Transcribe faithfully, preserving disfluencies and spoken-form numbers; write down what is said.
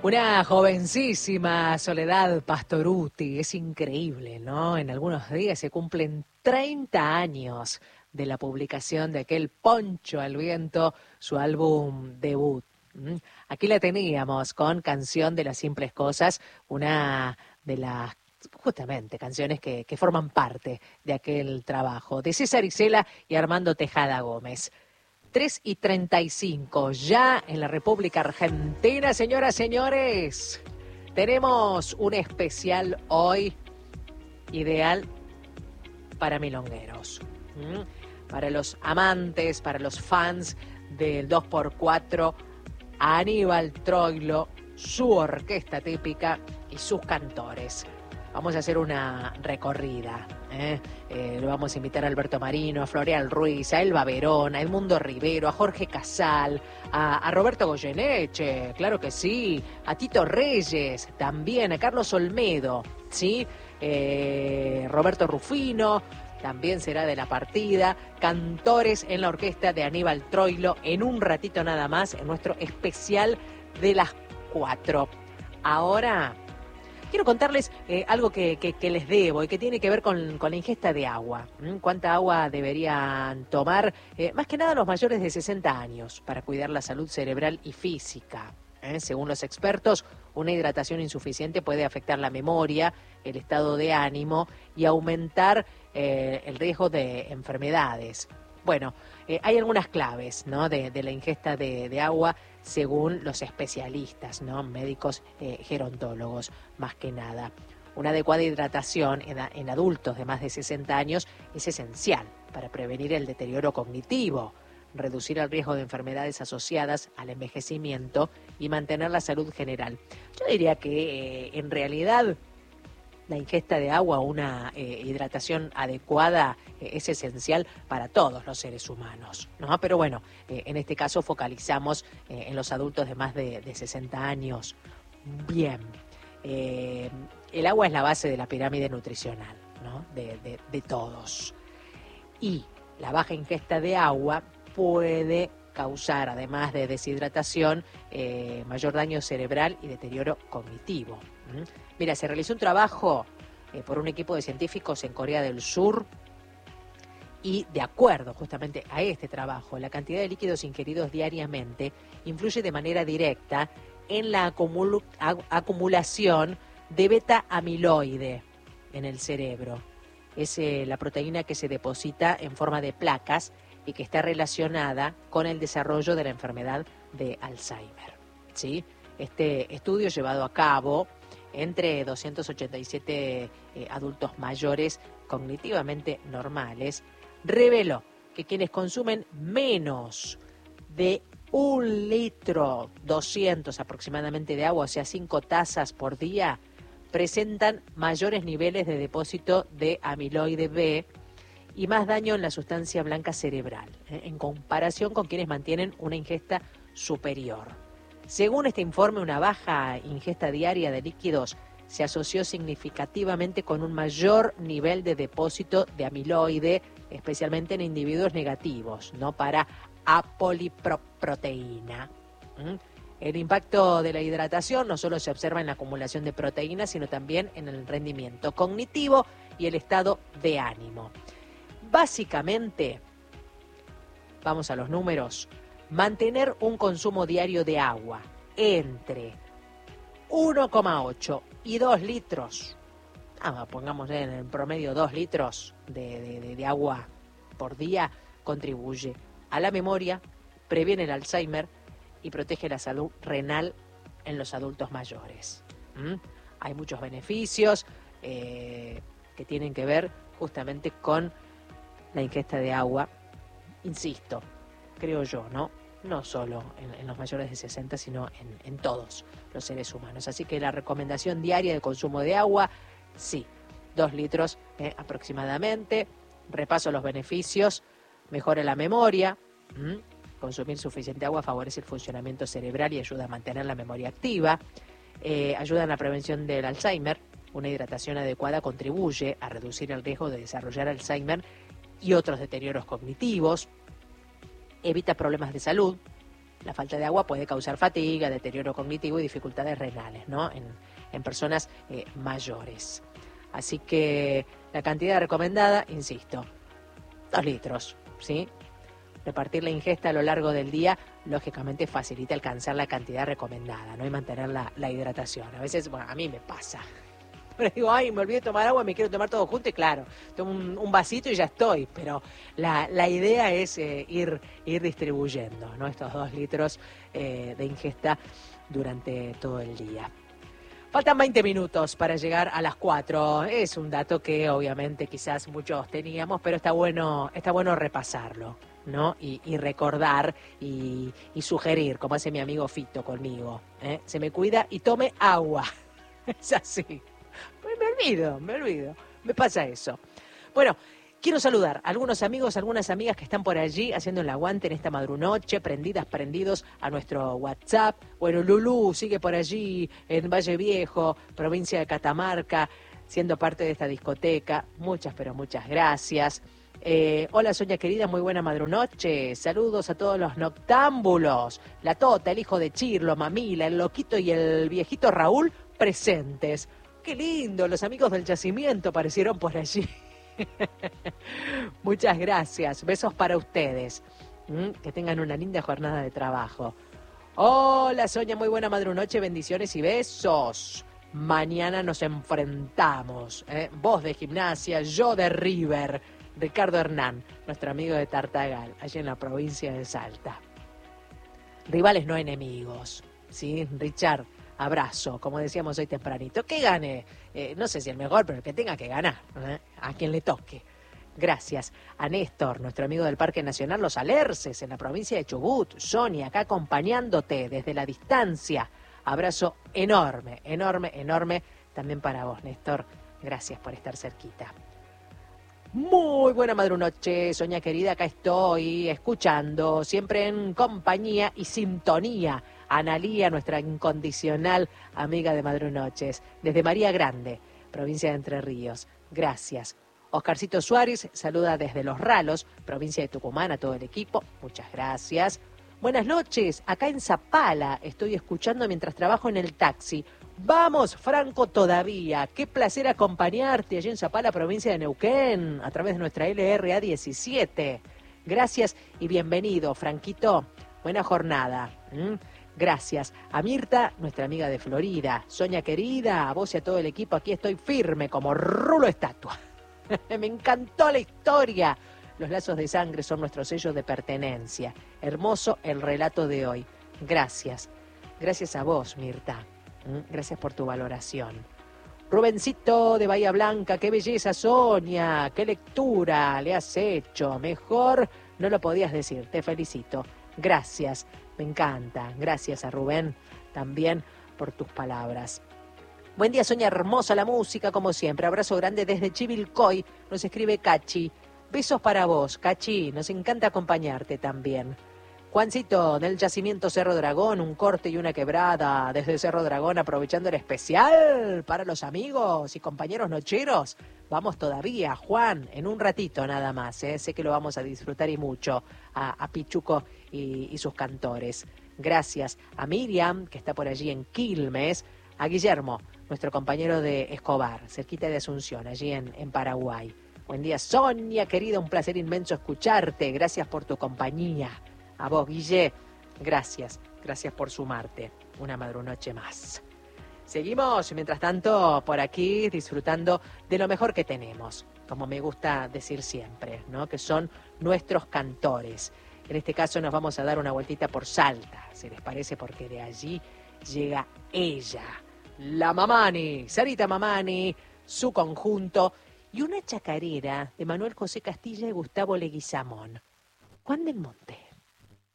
Una jovencísima Soledad Pastorutti, es increíble, ¿no? En algunos días se cumplen treinta años de la publicación de aquel Poncho al Viento, su álbum debut. ¿Mm? Aquí la teníamos con Canción de las Simples Cosas, una de las justamente canciones que, que forman parte de aquel trabajo, de César Isela y Armando Tejada Gómez. tres y treinta y cinco, ya en la República Argentina, señoras, señores. Tenemos un especial hoy ideal para milongueros, ¿Mm? para los amantes, para los fans del dos por cuatro, Aníbal Troilo, su orquesta típica y sus cantores. Vamos a hacer una recorrida. ¿eh? Eh, lo vamos a invitar a Alberto Marino, a Floreal Ruiz, a Elba Verón, a Edmundo Rivero, a Jorge Casal, a, a Roberto Goyeneche, claro que sí, a Tito Reyes, también a Carlos Olmedo, ¿sí? Eh, Roberto Rufino, también será de la partida, cantores en la orquesta de Aníbal Troilo, en un ratito nada más, en nuestro especial de las cuatro. Ahora quiero contarles eh, algo que, que, que les debo y que tiene que ver con, con la ingesta de agua. ¿Mm? ¿Cuánta agua deberían tomar? Eh, más que nada los mayores de sesenta años para cuidar la salud cerebral y física. ¿eh? Según los expertos, una hidratación insuficiente puede afectar la memoria, el estado de ánimo y aumentar eh, el riesgo de enfermedades. Bueno, eh, hay algunas claves, ¿no? de, de la ingesta de, de agua según los especialistas, ¿no? médicos eh, gerontólogos, más que nada. Una adecuada hidratación en, en adultos de más de sesenta años es esencial para prevenir el deterioro cognitivo, reducir el riesgo de enfermedades asociadas al envejecimiento y mantener la salud general. Yo diría que eh, en realidad la ingesta de agua, una eh, hidratación adecuada eh, es esencial para todos los seres humanos, ¿no? Pero bueno, eh, en este caso focalizamos eh, en los adultos de más de, de sesenta años. Bien, eh, el agua es la base de la pirámide nutricional, ¿no? de, de, de todos. Y la baja ingesta de agua puede causar, además de deshidratación, eh, mayor daño cerebral y deterioro cognitivo. ¿Mm? Mira, se realizó un trabajo eh, por un equipo de científicos en Corea del Sur y de acuerdo justamente a este trabajo, la cantidad de líquidos ingeridos diariamente influye de manera directa en la acumul- acumulación de beta-amiloide en el cerebro. Es eh, la proteína que se deposita en forma de placas y que está relacionada con el desarrollo de la enfermedad de Alzheimer. ¿Sí? Este estudio llevado a cabo entre doscientos ochenta y siete eh, adultos mayores cognitivamente normales reveló que quienes consumen menos de un litro, doscientos aproximadamente de agua, o sea, cinco tazas por día, presentan mayores niveles de depósito de amiloide B y más daño en la sustancia blanca cerebral, ¿eh? en comparación con quienes mantienen una ingesta superior. Según este informe, una baja ingesta diaria de líquidos se asoció significativamente con un mayor nivel de depósito de amiloide, especialmente en individuos negativos, no para apoliproteína. ¿Mm? El impacto de la hidratación no solo se observa en la acumulación de proteínas, sino también en el rendimiento cognitivo y el estado de ánimo. Básicamente, vamos a los números, mantener un consumo diario de agua entre uno coma ocho y dos litros, ah, pongamos en el promedio dos litros de, de, de agua por día, contribuye a la memoria, previene el Alzheimer y protege la salud renal en los adultos mayores. ¿Mm? Hay muchos beneficios eh, que tienen que ver justamente con la ingesta de agua, insisto, creo yo, ¿no? No solo en, en los mayores de sesenta, sino en, en todos los seres humanos. Así que la recomendación diaria de consumo de agua, sí, dos litros eh, aproximadamente. Repaso los beneficios, mejora la memoria. ¿Mm? Consumir suficiente agua favorece el funcionamiento cerebral y ayuda a mantener la memoria activa. Eh, ayuda en la prevención del Alzheimer. Una hidratación adecuada contribuye a reducir el riesgo de desarrollar Alzheimer y otros deterioros cognitivos. Evita problemas de salud, La falta de agua puede causar fatiga, deterioro cognitivo y dificultades renales, ¿no? En, en personas eh, mayores. Así que la cantidad recomendada, insisto, dos litros, ¿sí? Repartir la ingesta a lo largo del día, lógicamente facilita alcanzar la cantidad recomendada, ¿no? Y mantener la, la hidratación. A veces, bueno, a mí me pasa. Pero digo, ay, me olvidé de tomar agua, me quiero tomar todo junto y claro, tomo un, un vasito y ya estoy. Pero la, la idea es eh, ir, ir distribuyendo, ¿no? Estos dos litros eh, de ingesta durante todo el día. Faltan veinte minutos para llegar a las cuatro. Es un dato que obviamente quizás muchos teníamos, pero está bueno, está bueno repasarlo, ¿no? Y, y recordar y, y sugerir, como hace mi amigo Fito conmigo, ¿eh? Se me cuida y tome agua. Es así. Pues me olvido, me olvido. Me pasa eso. Bueno, quiero saludar a algunos amigos, algunas amigas que están por allí haciendo el aguante en esta madrunoche, prendidas, prendidos a nuestro WhatsApp. Bueno, Lulú sigue por allí en Valle Viejo, provincia de Catamarca, siendo parte de esta discoteca. Muchas, pero muchas gracias. Eh, hola Sonia querida, muy buena madrunoche. Saludos a todos los noctámbulos. La Tota, el hijo de Chirlo, Mamila, el loquito y el viejito Raúl presentes. Qué lindo, los amigos del yacimiento aparecieron por allí. Muchas gracias, besos para ustedes. ¿Mm? Que tengan una linda jornada de trabajo. Hola Sonia, muy buena madrunoche, bendiciones y besos. Mañana nos enfrentamos, ¿eh? Vos de Gimnasia, yo de River. Ricardo Hernán, nuestro amigo de Tartagal, allí en la provincia de Salta. Rivales no enemigos, ¿sí? Richard, abrazo, como decíamos hoy tempranito. Que gane, eh, no sé si el mejor, pero el que tenga que ganar, ¿eh? A quien le toque. Gracias a Néstor, nuestro amigo del Parque Nacional Los Alerces, en la provincia de Chubut. Sonia, acá acompañándote desde la distancia. Abrazo enorme, enorme, enorme también para vos, Néstor. Gracias por estar cerquita. Muy buena madrunoche, Sonia querida, acá estoy escuchando, siempre en compañía y sintonía. Analía, nuestra incondicional amiga de madrunoches, desde María Grande, provincia de Entre Ríos. Gracias. Oscarcito Suárez saluda desde Los Ralos, provincia de Tucumán, a todo el equipo. Muchas gracias. Buenas noches, acá en Zapala estoy escuchando mientras trabajo en el taxi. Vamos, Franco, todavía. Qué placer acompañarte allí en Zapala, provincia de Neuquén, a través de nuestra L R A diecisiete. Gracias y bienvenido, Franquito. Buena jornada. ¿Mm? Gracias. A Mirta, nuestra amiga de Florida. Sonia querida, a vos y a todo el equipo, aquí estoy firme como rulo estatua. Me encantó la historia. Los lazos de sangre son nuestro sello de pertenencia. Hermoso el relato de hoy. Gracias. Gracias a vos, Mirta. Gracias por tu valoración. Rubencito de Bahía Blanca, qué belleza, Sonia, qué lectura le has hecho. Mejor no lo podías decir, te felicito. Gracias, me encanta. Gracias a Rubén también por tus palabras. Buen día, Sonia, hermosa la música, como siempre. Abrazo grande desde Chivilcoy, nos escribe Cachi. Besos para vos, Cachi, nos encanta acompañarte también. Juancito, del yacimiento Cerro Dragón, un corte y una quebrada desde Cerro Dragón, aprovechando el especial para los amigos y compañeros nocheros. Vamos todavía, Juan, en un ratito nada más, ¿eh? Sé que lo vamos a disfrutar y mucho, a, a Pichuco y, y sus cantores. Gracias a Miriam, que está por allí en Quilmes, a Guillermo, nuestro compañero de Escobar, cerquita de Asunción, allí en, en Paraguay. Buen día, Sonia, querida, un placer inmenso escucharte. Gracias por tu compañía. A vos, Guille, gracias, gracias por sumarte una madrunoche más. Seguimos, mientras tanto, por aquí disfrutando de lo mejor que tenemos, como me gusta decir siempre, ¿no? Que son nuestros cantores. En este caso nos vamos a dar una vueltita por Salta, si les parece, porque de allí llega ella, la Mamani, Sarita Mamani, su conjunto, y una chacarera de Manuel José Castilla y Gustavo Leguizamón. Juan del Monte.